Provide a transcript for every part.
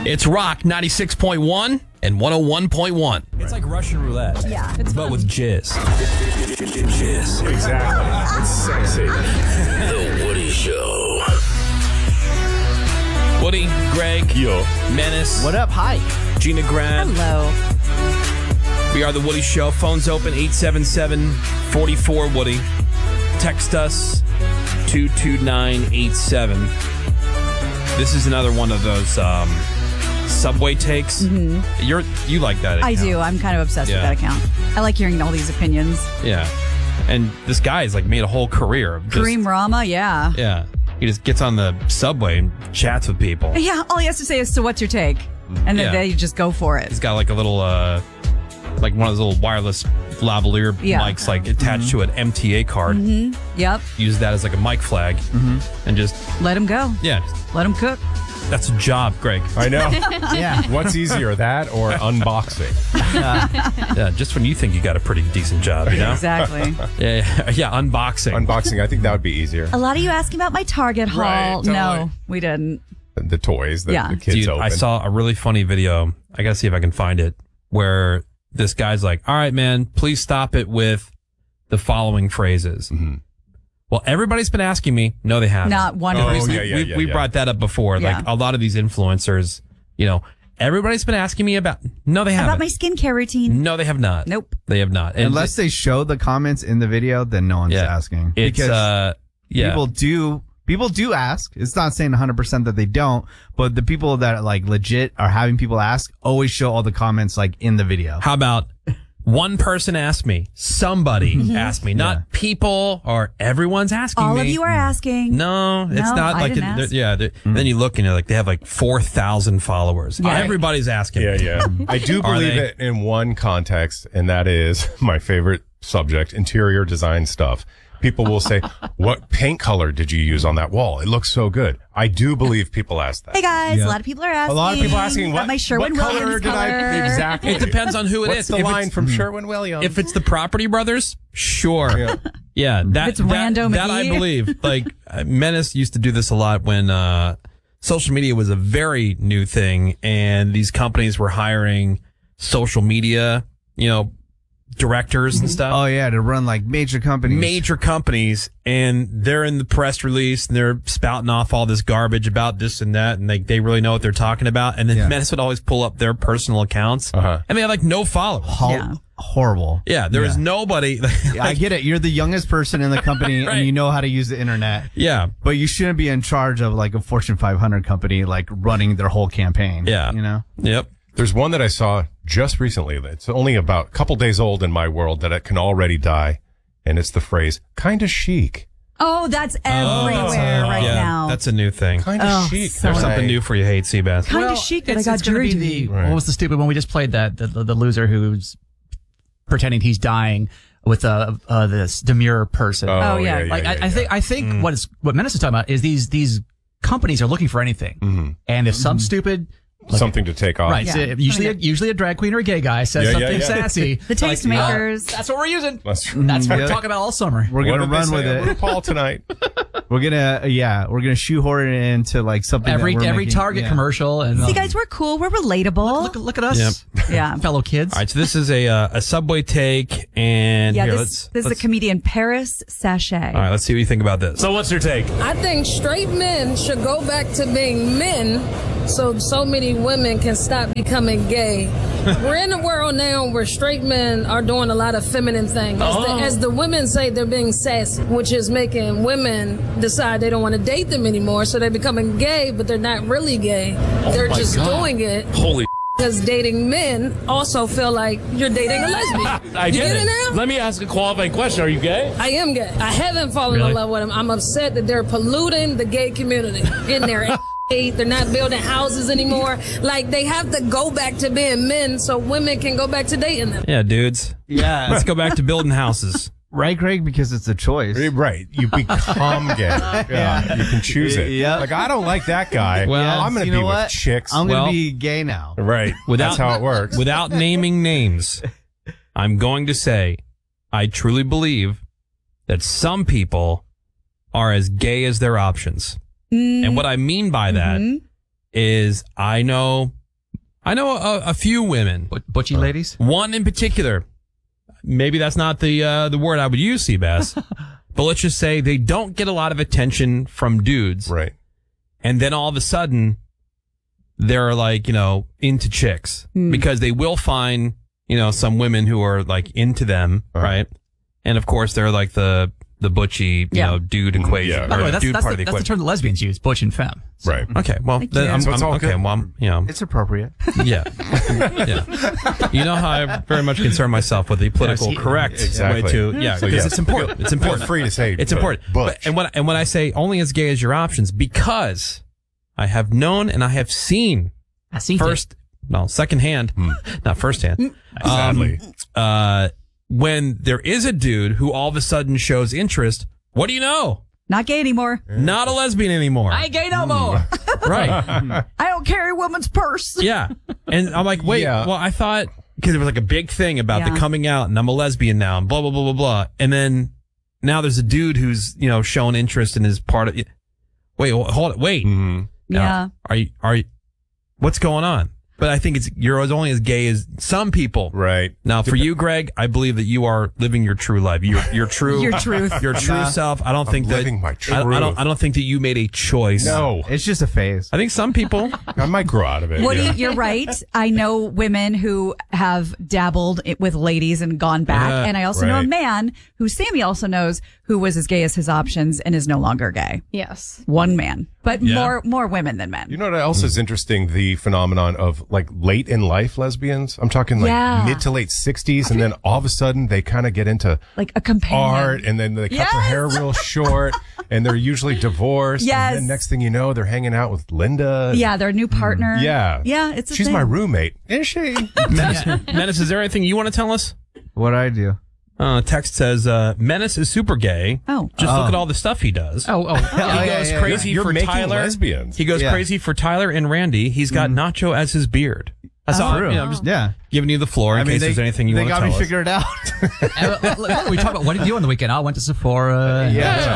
It's Rock 96.1 and 101.1. It's like Russian roulette. Yeah, it's but fun. with jizz. Jizz. Exactly. It's sexy. The Woody Show. Woody, Greg, Yo. Menace, What up? Hi. Gina Grant. Hello. We are the Woody Show. Phones open 877-44-WOODY. Text us 22987. This is another one of those Subway takes. Mm-hmm. You like that account. I do. I'm kind of obsessed with that account. I like hearing all these opinions. Yeah. And this guy's like made a whole career of just, Kareem Rama, yeah. Yeah. He just gets on the subway and chats with people. Yeah, all he has to say is, so what's your take? And then they just go for it. He's got like a little, like one of those little wireless lavalier mics like attached to an MTA card. Mm-hmm. Yep. Use that as like a mic flag and just let him go. Yeah. Let him cook. That's a job, Greg. I know. Yeah. What's easier, that or unboxing? Yeah, just when you think you got a pretty decent job, you know? Exactly. Yeah, unboxing. Unboxing, I think that would be easier. A lot of you asking about my Target haul. Right, totally. No, we didn't. The toys that the kids Dude, open. I saw a really funny video. I got to see if I can find it, where this guy's like, all right, man, please stop it with the following phrases. Mm-hmm. Well, everybody's been asking me. No, they haven't. Not one. We brought that up before. Yeah. Like a lot of these influencers, you know, everybody's been asking me about. No, they haven't. About my skincare routine. No, they have not. Nope. They have not. And Unless they show the comments in the video, then no one's asking. It's, because yeah. people do ask. It's not saying 100% that they don't, but the people that like legit are having people ask always show all the comments like in the video. How about one person asked me, somebody asked me, not people or everyone's asking me. All of you are asking. No, it's not I like, didn't ask. Then you look and you're like, they have like 4,000 followers. Yeah. Everybody's asking. Yeah. I do Are believe they? it in one context, and that is my favorite subject, interior design stuff. People will say, what paint color did you use on that wall? It looks so good. I do believe people ask that. Hey guys, a lot of people are asking. A lot of people asking, about my Sherwin-Williams color. Exactly. It depends on who it What's is. the If line it's- from Sherwin-Williams? If it's the Property Brothers, sure. Yeah, it's Rando that I McGee. believe. Like, Menace used to do this a lot when social media was a very new thing, and these companies were hiring social media, directors and stuff. Oh yeah, to run like major companies. And they're in the press release and they're spouting off all this garbage about this and that, and they really know what they're talking about. And then Menace would always pull up their personal accounts, and they had like no followers. Horrible. Yeah, there was nobody. I get it. You're the youngest person in the company Right. and you know how to use the internet. Yeah. But you shouldn't be in charge of like a Fortune 500 company, like running their whole campaign. Yeah. You know? Yep. There's one that I saw just recently. It's only about a couple days old in my world that it can already die. And it's the phrase, kinda chic. Oh, that's everywhere right now. That's a new thing. Kinda chic. so There's something new for you, hate Seabass. Kind of chic that I got gonna be jury. What was the stupid one we just played? That the loser who's pretending he's dying with this demure person. Oh, yeah. I think what Menace is talking about is these companies are looking for anything, and if some stupid. Something to take off. Right. Yeah. So usually a drag queen or a gay guy says something sassy. The tastemakers. That's what we're using. That's true. That's what we're talking about all summer. We're What gonna did they run say with on it. RuPaul tonight. We're gonna shoehorn it into like something Every that we're making, Target commercial and See, guys, we're cool. We're relatable. look at us, Yeah. fellow kids. All right, so this is a Subway take, and Yeah, here, this is the comedian Paris Sachet. all right, let's see what you think about this. So what's your take? I think straight men should go back to being men so many women can stop becoming gay. We're in a world now where straight men are doing a lot of feminine things. As the women say, they're being sassy, which is making women decide they don't want to date them anymore, so they're becoming gay, but they're not really gay. They're just doing it. Holy Because dating men also feel like you're dating a lesbian. I You get get it it. now? Let me ask a qualifying question. Are you gay? I am gay. I haven't fallen Really? in love with them. I'm upset that they're polluting the gay community. Getting their they're not building houses anymore. Like, they have to go back to being men so women can go back to dating them. Yeah, dudes. Yeah. Let's go back to building houses. Right, Greg? Because it's a choice. Right. You become gay. Yeah. You can choose it. Yep. Like, I don't like that guy. Well, I'm going to you be know with what? chicks. I'm Well- gonna be gay now. Right. That's how it works. Without naming names, I'm going to say I truly believe that some people are as gay as their options. And what I mean by that is I know a few women, Butchy ladies? one in particular. Maybe that's not the word I would use, Seabass. But let's just say they don't get a lot of attention from dudes. Right. And then all of a sudden, they're like, into chicks. Because they will find, some women who are like into them, right? And of course, they're like the butchy, dude equation. Yeah. Or By the way, dude part of the that's the equation. term that lesbians use, butch and femme. Right. Okay, well, then So it's all okay. good. Well, I'm, It's appropriate. yeah. You know how I very much concern myself with the political Yes, correct exactly. way to, So, because yeah. it's important. It's Feel important. free to say It's important. Butch. And when I say only as gay as your options, because I have known and I have seen I see secondhand, not firsthand. Sadly. When there is a dude who all of a sudden shows interest, what do you know? Not gay anymore. Not a lesbian anymore. I ain't gay no more. Right. I don't carry a woman's purse. Yeah. And I'm like, wait, Yeah. well, I thought, because it was like a big thing about Yeah. the coming out and I'm a lesbian now and blah, blah, blah, blah, blah. And then now there's a dude who's, shown interest in his part of, wait, hold it, wait. Mm-hmm. Yeah. Are you, what's going on? But I think you're only as gay as some people. Right. Now, for you, Greg, I believe that you are living your true life. Your true, Your truth. your true self. I don't think that living my truth. I don't think that you made a choice. No. It's just a phase. I think some people. I might grow out of it. Woody, yeah. you're right. I know women who have dabbled with ladies and gone back. Yeah, And I also know a right. man who Sammy also knows who was as gay as his options and is no longer gay. Yes. One man, but Yeah. more women than men. You know what else is interesting? The phenomenon of like late in life lesbians. I'm talking like Yeah. mid to late 60s, and then all of a sudden they kind of get into Like a companion. art, and then they cut their Yes. hair real short, and they're usually divorced. Yes. And then next thing you know, they're hanging out with Linda. Yeah, their new partner. Yeah. Yeah, it's a She's thing. my roommate. Is she? Menace, is there anything you want to tell us? What I do? Text says, Menace is super gay. Oh. Just look at all the stuff he does. Oh, He goes crazy You're for making Tyler. lesbians. He goes Yeah. crazy for Tyler and Randy. He's got Nacho as his beard. That's all. True. I'm just Yeah. giving you the floor in case there's anything you they want to got tell me us. figured out. We talk about what did you do on the weekend? I went to Sephora.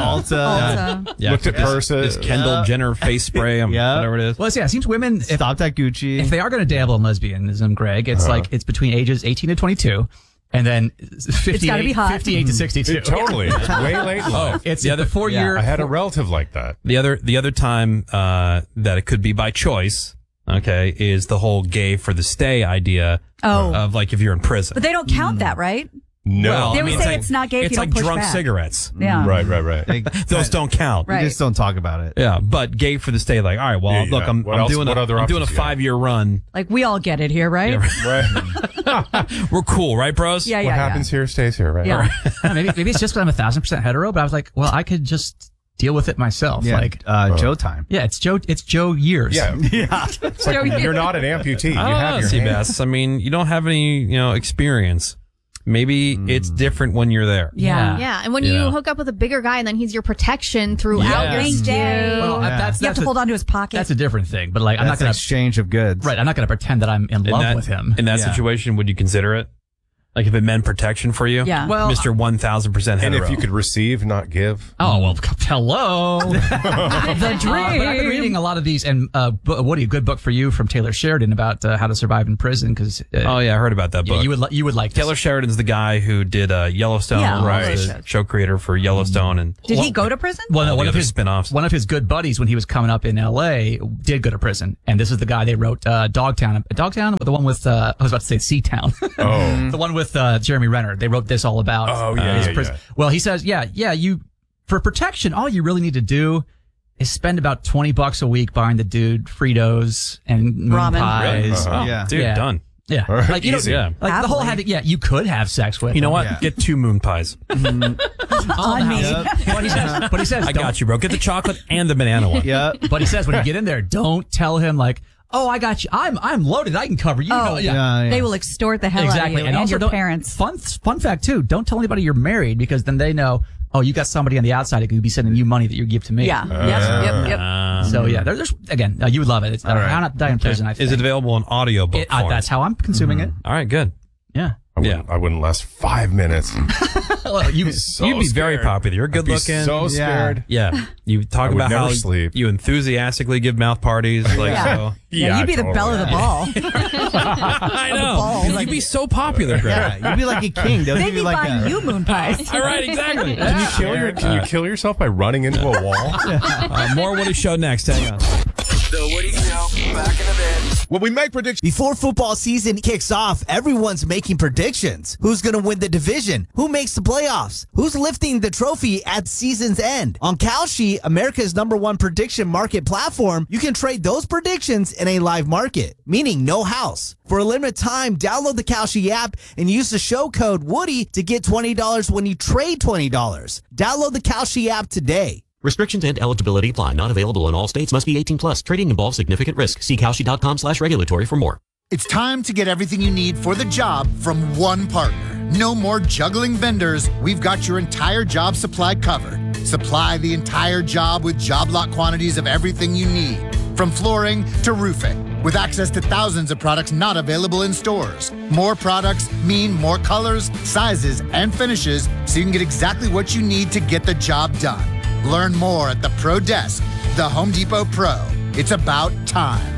Ulta. Yeah, Looked at purses. This Kendall Jenner face spray, Yeah. whatever it is. Well, yeah, it seems women, if Stopped at Gucci. they are going to dabble in lesbianism, Greg, it's like it's between ages 18 to 22, and then 58, gotta be hot. 58 to 62. Totally. It's way late in life. It's The other- the 4 year. I had a relative like that. The other time that it could be by choice, okay, is the whole gay for the stay idea Oh. of like if you're in prison. But they don't count that, right? No. Well, They I would mean, say it's not gay if it's you don't like push drunk back. cigarettes. Yeah. Right. They, Those don't count. Right. They just don't talk about it. Yeah, but gay for the stay, like, all right, well, Yeah, look, yeah. I'm What else- doing what other I'm doing a options you got? 5-year run. Like we all get it here, right? Right. We're cool, right, bros? Yeah, What yeah, happens here stays here, right? Yeah. maybe it's just because I'm 1,000% hetero, but I was like, well, I could just deal with it myself. Yeah. Like, Joe time. yeah, it's Joe years. Yeah. It's like you're not an amputee. You I have don't your know, hand. Seabass. I mean, you don't have any, experience. Maybe it's different when you're there. Yeah. Yeah, and when Yeah. you hook up with a bigger guy, and then he's your protection throughout your Yes. stay. Well, that's You have to hold on to his pocket. That's a different thing. But like, I'm not That's an going exchange of goods. right. I'm not going to pretend that I'm in love that, with him. In that Yeah. situation, would you consider it? Like if it meant protection for you? Yeah. Well, Mr. 1,000% And hetero. if you could receive, not give. Oh, well, hello. the dream. But I've been reading a lot of these, and Woody, a good book for you from Taylor Sheridan about how to survive in prison. Because Oh, yeah, I heard about that book. you would like this. Taylor Sheridan's the guy who did Yellowstone, Yeah, all right? those The shows. show creator for Yellowstone. And Did he go to prison? Well, no, all one the of other his spin-offs. One of his good buddies when he was coming up in L.A. did go to prison, and this is the guy they wrote Dogtown, the one with I was about to say Seatown, Oh. the one with Jeremy Renner. They wrote this all about. Oh, yeah, his yeah, prison. yeah. Well, he says, you for protection, all you really need to do is spend about $20 a week buying the dude Fritos and moon Ramen. pies. Uh-huh. Oh, Yeah. dude, Yeah. done. Yeah, like you know, Easy. Yeah. like the whole Happily. having. Yeah, you could have sex with. You know him. what? Yeah. Get 2 moon pies. On me. But he says, I got you, bro. Get the chocolate and the banana one. Yeah. But he says when you get in there, don't tell him like, "Oh, I got you. I'm loaded. I can cover you." Oh, No, Yeah. They will extort the hell exactly. out of you and your don't- parents. Fun fact too. Don't tell anybody you're married because then they know. Oh, you got somebody on the outside who could be sending you money that you give to me. Yeah. Yep. So yeah, there's again. You would love it. It's How Not to Die in Prison. I think. Is it available in audiobook form? That's how I'm consuming it. All right, good. Yeah. I wouldn't last 5 minutes. Well, you'd be very popular. You're good looking. So scared. Yeah. You talk I would about never how sleep. you enthusiastically give mouth parties. Like, so. Yeah, you'd be the totally. belle of the ball. I know. You'd be so popular, Greg. Yeah, you'd be like a king. They'll They'd give be you like buying a, you moon pies. All right, exactly. Can you kill yourself by running into a wall? More Woody Show next. Hang on. The Woody Show. Back in a bit. When we make predictions. Before football season kicks off, everyone's making predictions. Who's going to win the division? Who makes the playoffs? Who's lifting the trophy at season's end? On Kalshi, America's #1 prediction market platform, you can trade those predictions in a live market, meaning no house. For a limited time, download the Kalshi app and use the show code Woody to get $20 when you trade $20. Download the Kalshi app today. Restrictions and eligibility apply. Not available in all states. Must be 18 plus. Trading involves significant risk. See Kalshi.com/regulatory for more. It's time to get everything you need for the job from one partner. No more juggling vendors. We've got your entire job supply covered. Supply the entire job with job lot quantities of everything you need, from flooring to roofing, with access to thousands of products not available in stores. More products mean more colors, sizes, and finishes, so you can get exactly what you need to get the job done. Learn more at the Pro Desk, the Home Depot Pro. It's about time.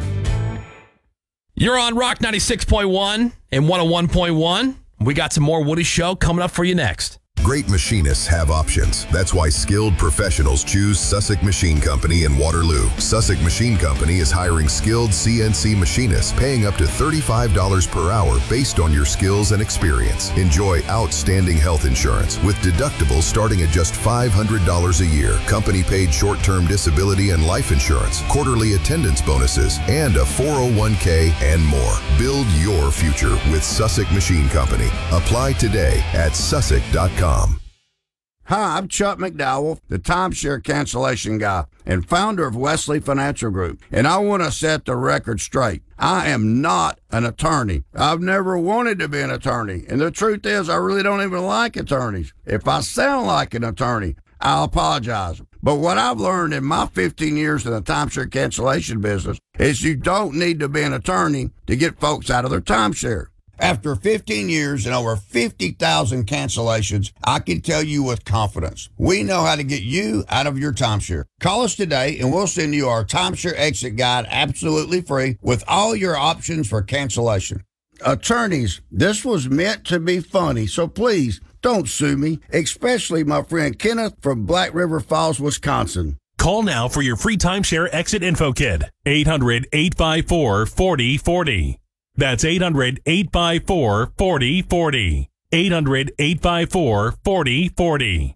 You're on Rock 96.1 and 101.1. We got some more Woody Show coming up for you next. Great machinists have options. That's why skilled professionals choose Sussex Machine Company in Waterloo. Sussex Machine Company is hiring skilled CNC machinists, paying up to $35 per hour based on your skills and experience. Enjoy outstanding health insurance with deductibles starting at just $500 a year, company-paid short-term disability and life insurance, quarterly attendance bonuses, and a 401k and more. Build your future with Sussex Machine Company. Apply today at sussex.com. Hi, I'm Chuck McDowell, the timeshare cancellation guy and founder of Wesley Financial Group, and I want to set the record straight. I am not an attorney. I've never wanted to be an attorney, and the truth is I really don't even like attorneys. If I sound like an attorney, I'll apologize. But what I've learned in my 15 years in the timeshare cancellation business is you don't need to be an attorney to get folks out of their timeshare. After 15 years and over 50,000 cancellations, I can tell you with confidence, we know how to get you out of your timeshare. Call us today and we'll send you our timeshare exit guide absolutely free with all your options for cancellation. Attorneys, this was meant to be funny, so please don't sue me, especially my friend Kenneth from Black River Falls, Wisconsin. Call now for your free timeshare exit info kit. 800-854-4040. That's 800-854-4040. 800-854-4040.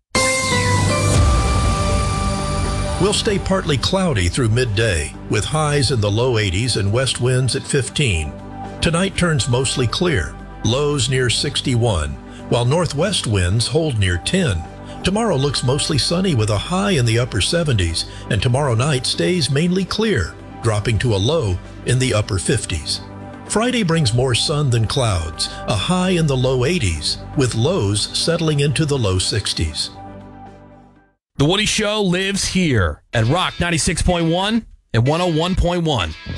We'll stay partly cloudy through midday, with highs in the low 80s and west winds at 15. Tonight turns mostly clear, lows near 61, while northwest winds hold near 10. Tomorrow looks mostly sunny with a high in the upper 70s, and tomorrow night stays mainly clear, dropping to a low in the upper 50s. Friday brings more sun than clouds, a high in the low 80s, with lows settling into the low 60s. The Woody Show lives here at Rock 96.1 and 101.1.